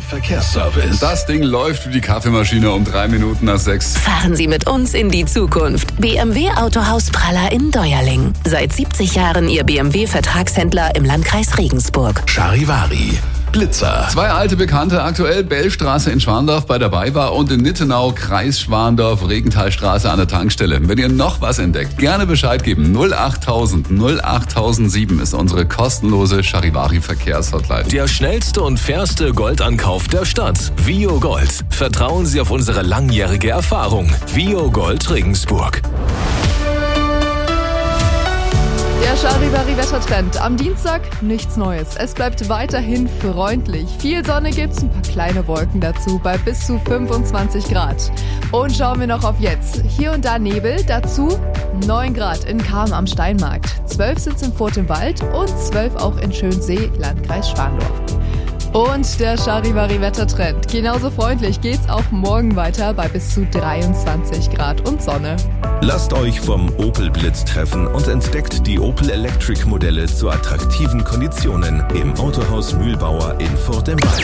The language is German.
Verkehrsservice. Das Ding läuft wie die Kaffeemaschine um 3 Minuten nach 6. Fahren Sie mit uns in die Zukunft. BMW Autohaus Praller in Deuerling. Seit 70 Jahren Ihr BMW-Vertragshändler im Landkreis Regensburg. Charivari. Blitzer. 2 alte Bekannte, aktuell Bellstraße in Schwandorf bei der BayWa und in Nittenau, Kreis Schwandorf, Regenthalstraße an der Tankstelle. Wenn ihr noch was entdeckt, gerne Bescheid geben. 08000 08007 ist unsere kostenlose Charivari-Verkehrshotline. Der schnellste und fairste Goldankauf der Stadt. Vio Gold. Vertrauen Sie auf unsere langjährige Erfahrung. Vio Gold Regensburg. Der Charivari-Wettertrend. Am Dienstag nichts Neues. Es bleibt weiterhin freundlich. Viel Sonne gibt's, ein paar kleine Wolken dazu bei bis zu 25 Grad. Und schauen wir noch auf jetzt. Hier und da Nebel, dazu 9 Grad in Cham am Steinmarkt. 12 sind's in Furt im Wald und 12 auch in Schönsee, Landkreis Schwandorf. Und der Charivari-Wettertrend. Genauso freundlich geht's auch morgen weiter bei bis zu 23 Grad und Sonne. Lasst euch vom Opel Blitz treffen und entdeckt die Opel Electric Modelle zu attraktiven Konditionen im Autohaus Mühlbauer in Furt im Wald.